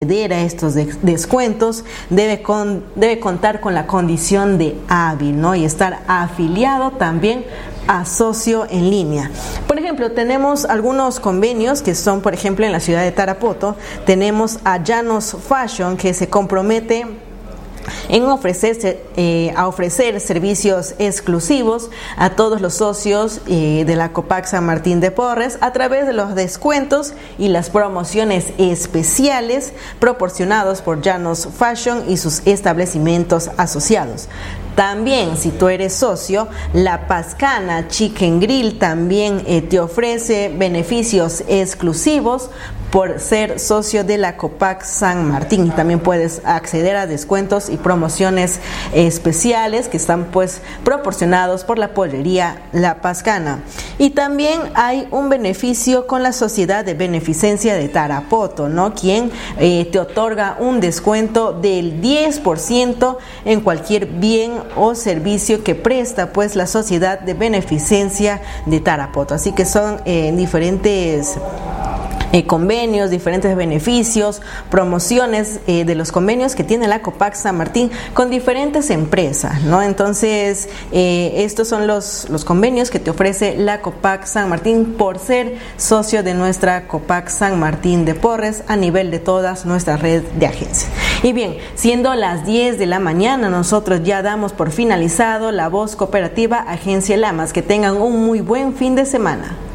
acceder a estos descuentos debe contar con la condición de hábil, ¿no? Y estar afiliado también a socio en línea. Por ejemplo, tenemos algunos convenios que son, por ejemplo, en la ciudad de Tarapoto, tenemos a Llanos Fashion, que se compromete en a ofrecer servicios exclusivos a todos los socios de la Copac San Martín de Porres a través de los descuentos y las promociones especiales proporcionados por Llanos Fashion y sus establecimientos asociados. También, si tú eres socio, La Pascana Chicken Grill también te ofrece beneficios exclusivos por ser socio de la Copac San Martín, y también puedes acceder a descuentos y promociones especiales que están pues proporcionados por la pollería La Pascana. Y también hay un beneficio con la Sociedad de Beneficencia de Tarapoto, ¿no? Quien te otorga un descuento del 10% en cualquier bien o servicio que presta pues la Sociedad de Beneficencia de Tarapoto. Así que son diferentes convenios, diferentes beneficios, promociones de los convenios que tiene la Copac San Martín con diferentes empresas, ¿no? Entonces, estos son los convenios que te ofrece la Copac San Martín por ser socio de nuestra Copac San Martín de Porres a nivel de todas nuestras redes de agencias. Y bien, siendo las 10 de la mañana, nosotros ya damos por finalizado La Voz Cooperativa Agencia Lamas. Que tengan un muy buen fin de semana.